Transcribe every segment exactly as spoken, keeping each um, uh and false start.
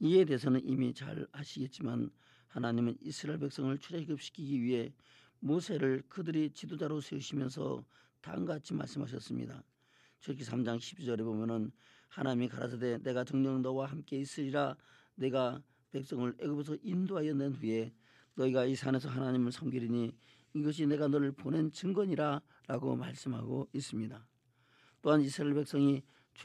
이에 대해서는 이미 잘 아시겠지만 하나님은 이스라엘 백성을 출애굽시키기 위해 모세를 그들이 지도자로 세우시면서 다음과 같이 말씀하셨습니다. 출애굽기 삼 장 십이 절에 보면은 하나님이 가라사대 내가 정녕 너와 함께 있으리라. 내가 백성을 애굽에서 인도하여 낸 후에 너희가 이 산에서 하나님을 섬기리니 이것이 내가 너를 보낸 증거니라 라고 말씀하고 있습니다. 또한 이스라엘 백성이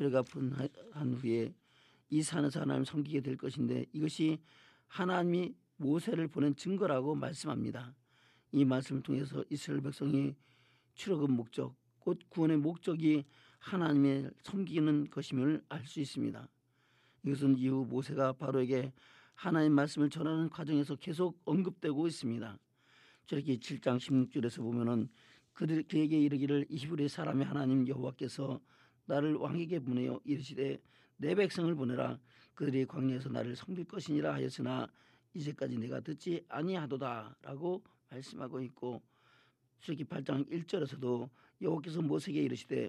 출애굽한 후에 이 산에서 하나님을 섬기게 될 것인데 이것이 하나님이 모세를 보낸 증거라고 말씀합니다. 이 말씀을 통해서 이스라엘 백성이 출애굽 목적, 곧 구원의 목적이 하나님의 섬기는 것임을 알 수 있습니다. 이것은 이후 모세가 바로에게 하나님 말씀을 전하는 과정에서 계속 언급되고 있습니다. 출애굽기 칠 장 십육 절에서 보면은 그들 그에게 이르기를 히브리 사람의 하나님 여호와께서 나를 왕에게 보내어 이르시되 내 백성을 보내라. 그들이 광야에서 나를 섬길 것이니라 하였으나 이제까지 내가 듣지 아니하도다라고 말씀하고 있고, 출애굽기 팔 장 일 절에서도 여호와께서 모세에게 이르시되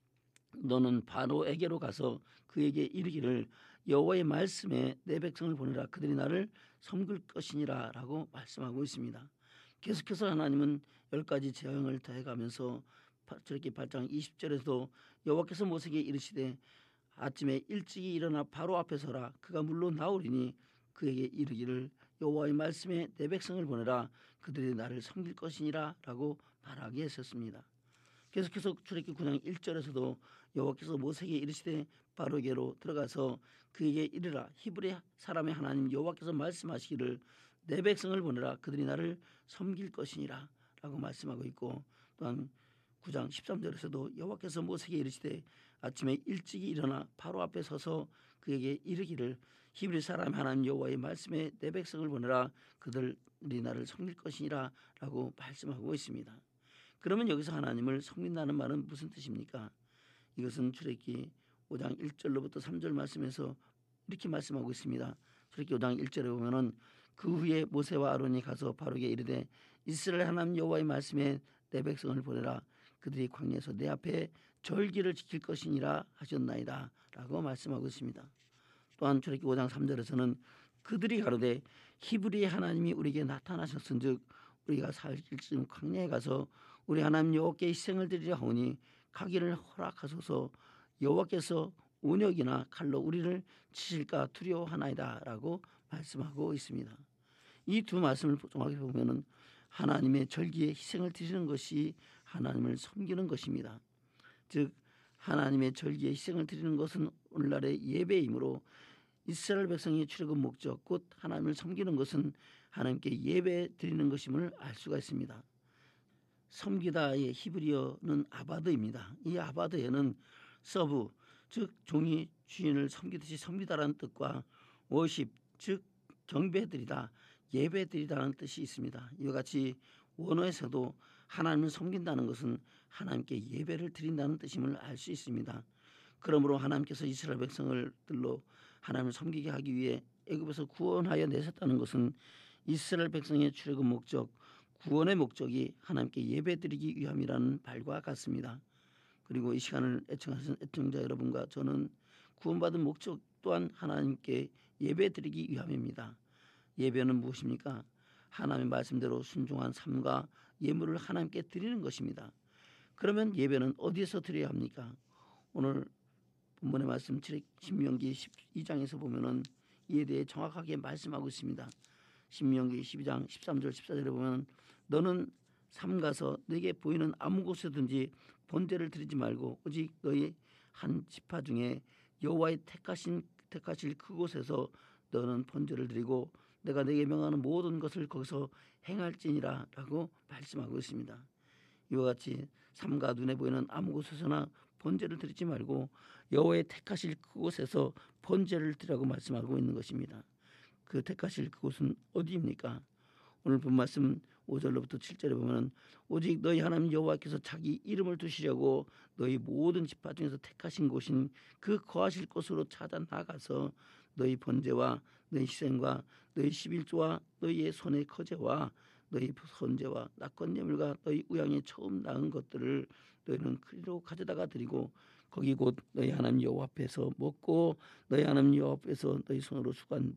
너는 바로에게로 가서 그에게 이르기를 여호와의 말씀에 내 백성을 보내라. 그들이 나를 섬길 것이니라 라고 말씀하고 있습니다. 계속해서 하나님은 열 가지 재앙을 더해가면서 출애굽기 팔 장 이십 절에서도 여호와께서 모세에게 이르시되 아침에 일찍이 일어나 바로 앞에 서라. 그가 물로 나오리니 그에게 이르기를 여호와의 말씀에 내 백성을 보내라. 그들이 나를 섬길 것이니라 라고 말하게 했었습니다. 계속해서 출애굽기 구 장 일 절에서도 여호와께서 모세에게 이르시되 바로에게로 들어가서 그에게 이르라. 히브리 사람의 하나님 여호와께서 말씀하시기를 내 백성을 보내라. 그들이 나를 섬길 것이니라 라고 말씀하고 있고, 또한 구 장 십삼 절에서도 여호와께서 모세에게 이르시되 아침에 일찍이 일어나 바로 앞에 서서 그에게 이르기를 히브리 사람 하나님 여호와의 말씀에 내 백성을 보내라. 그들이 나를 섬길 것이니라 라고 말씀하고 있습니다. 그러면 여기서 하나님을 섬긴다는 말은 무슨 뜻입니까? 이것은 출애굽기 오 장 일 절로부터 삼 절 말씀에서 이렇게 말씀하고 있습니다. 출애굽기 오 장 일 절에 보면은 그 후에 모세와 아론이 가서 바로에게 이르되 이스라엘 하나님 여호와의 말씀에 내 백성을 보내라. 그들이 광야에서 내 앞에 절기를 지킬 것이니라 하셨나이다 라고 말씀하고 있습니다. 또한 출애굽기 오 장 삼 절에서는 그들이 가로되 히브리의 하나님이 우리에게 나타나셨은즉 우리가 살 길쯤 광야에 가서 우리 하나님 여호와께 희생을 드리려 하오니 가기를 허락하소서. 여호와께서 온역이나 칼로 우리를 치실까 두려워하나이다 라고 말씀하고 있습니다. 이 두 말씀을 종합해 보면은 하나님의 절기에 희생을 드리는 것이 하나님을 섬기는 것입니다. 즉 하나님의 절기에 희생을 드리는 것은 오늘날의 예배이므로 이스라엘 백성의 출애굽 목적 곧 하나님을 섬기는 것은 하나님께 예배 드리는 것임을 알 수가 있습니다. 섬기다의 히브리어는 아바드입니다. 이 아바드에는 서브 즉 종이 주인을 섬기듯이 섬기다라는 뜻과 워십 즉 경배드리다 예배드리다라는 뜻이 있습니다. 이와 같이 원어에서도 하나님을 섬긴다는 것은 하나님께 예배를 드린다는 뜻임을 알 수 있습니다. 그러므로 하나님께서 이스라엘 백성들로 하나님을 섬기게 하기 위해 애굽에서 구원하여 내셨다는 것은 이스라엘 백성의 출애굽 목적 구원의 목적이 하나님께 예배드리기 위함이라는 말과 같습니다. 그리고 이 시간을 애청하신 애청자 여러분과 저는 구원받은 목적 또한 하나님께 예배드리기 위함입니다. 예배는 무엇입니까? 하나님의 말씀대로 순종한 삶과 예물을 하나님께 드리는 것입니다. 그러면 예배는 어디에서 드려야 합니까? 오늘 본문의 말씀 신명기 십이 장에서 보면은 이에 대해 정확하게 말씀하고 있습니다. 신명기 십이 장 십삼 절 십사 절에 보면 너는 삼가서 내게 보이는 아무 곳에든지 번제를 드리지 말고 오직 너희 한 지파 중에 여호와의 택하신 택하실 그곳에서 너는 번제를 드리고 내가 내게 명하는 모든 것을 거기서 행할지니라 라고 말씀하고 있습니다. 이와 같이 삼가 눈에 보이는 아무 곳에서나 번제를 드리지 말고 여호와의 택하실 그곳에서 번제를 드리라고 말씀하고 있는 것입니다. 그 택하실 그곳은 어디입니까? 오늘 본 말씀 오 절로부터 칠 절에 보면 오직 너희 하나님 여호와께서 자기 이름을 두시려고 너희 모든 지파 중에서 택하신 곳인 그 거하실 곳으로 찾아 나가서 너희 번제와 너희 희생과 너희 십일조와 너희의 손의 거제와 너희 선제와 낙권 예물과 너희 우양의 처음 낳은 것들을 너희는 그리로 가져다가 드리고 거기 곧 너희 하나님 여호와 앞에서 먹고 너희 하나님 여호와 앞에서 너희 손으로 수고한